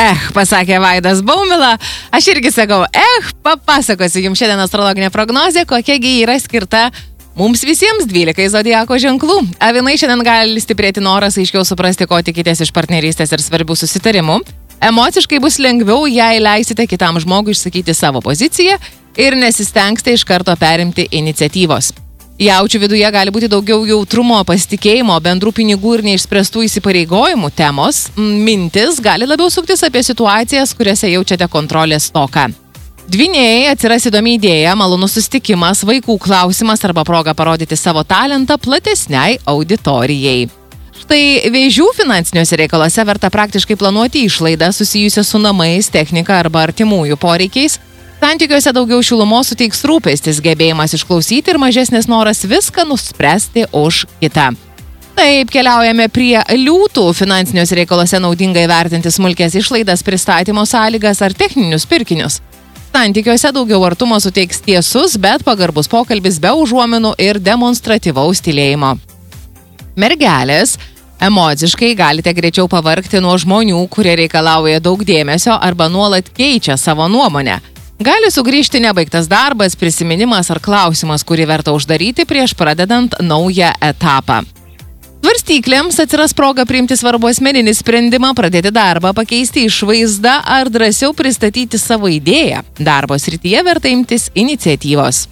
Pasakė Vaidas Baumila. Aš irgi sakau, papasakosiu jums šiandien astrologinę prognozę, kokiagi yra skirta mums visiems 12 zodiako ženklų. Avinai šiandien gali stiprėti noras aiškiau suprasti, ko tikitės iš partnerystės ir svarbių susitarimų. Emociškai bus lengviau, jei leisite kitam žmogui išsakyti savo poziciją ir nesistengsite iš karto perimti iniciatyvos. Jaučių viduje gali būti daugiau jautrumo, pasitikėjimo, bendrų pinigų ir neišspręstų įsipareigojimų temos. Mintis gali labiau suktis apie situacijas, kuriuose jaučiate kontrolės stoką. Dvyniai atsiras įdomi idėja, malonus susitikimas, vaikų klausimas arba proga parodyti savo talentą platesniai auditorijai. Štai vėžių finansiniuose reikaluose verta praktiškai planuoti išlaidą susijusią su namais, technika arba artimųjų poreikiais. Santykiuose daugiau šilumos suteiks rūpestis, gebėjimas išklausyti ir mažesnis noras viską nuspręsti už kitą. Taip, keliaujame prie liūtų. Finansiniuose reikaluose naudinga įvertinti smulkės išlaidas, pristatymo sąlygas ar techninius pirkinius. Santykiuose daugiau artumo suteiks tiesus, bet pagarbus pokalbis be užuominų ir demonstratyvaus tylėjimo. Mergelės. Emociškai galite greičiau pavargti nuo žmonių, kurie reikalauja daug dėmesio arba nuolat keičia savo nuomonę. Gali sugrįžti nebaigtas darbas, prisiminimas ar klausimas, kurį verta uždaryti prieš pradedant naują etapą. Svarstyklėms atsiras proga priimti svarbų asmeninį sprendimą, pradėti darbą, pakeisti išvaizdą ar drąsiau pristatyti savo idėją. Darbo srityje verta imtis iniciatyvos.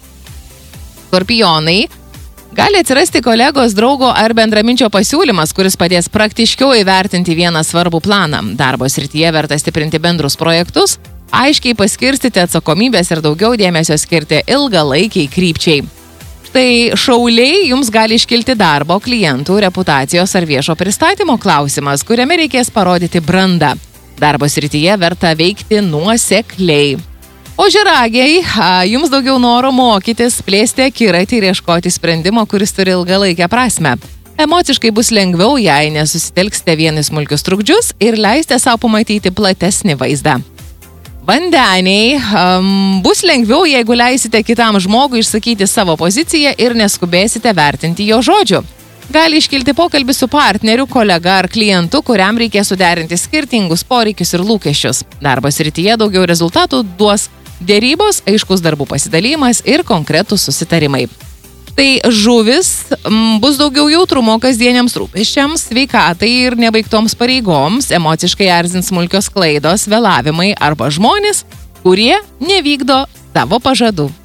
Skorpionai. Gali atsirasti kolegos, draugo ar bendraminčio pasiūlymas, kuris padės praktiškiau įvertinti vieną svarbų planą. Darbo srityje verta stiprinti bendrus projektus, aiškiai paskirstyti atsakomybės ir daugiau dėmesio skirti ilgalaikiai krypčiai. Štai šauliai jums gali iškilti darbo, klientų, reputacijos ar viešo pristatymo klausimas, kuriame reikės parodyti brandą. Darbo srityje verta veikti nuosekliai. Ožiaragiai, jums daugiau noro mokytis, plėsti akiratį ir ieškoti sprendimo, kuris turi ilgalaikę prasmę. Emociškai bus lengviau, jei nesusitelksite vien į smulkius trukdžius ir leisite savo pamatyti platesnį vaizdą. Vandeniai, bus lengviau, jeigu leisite kitam žmogui išsakyti savo poziciją ir neskubėsite vertinti jo žodžių. Gali iškilti pokalbis su partneriu, kolega ar klientu, kuriam reikės suderinti skirtingus poreikius ir lūkesčius. Darbo srityje daugiau rezultatų duos dėrybos, aiškus darbų pasidalymas ir konkretūs susitarimai. Tai žuvis, bus daugiau jautrumo kasdieniams rūpesčiams, sveikatai ir nebaigtoms pareigoms, emociškai erzins smulkios klaidos, vėlavimai arba žmonės, kurie nevykdo savo pažadų.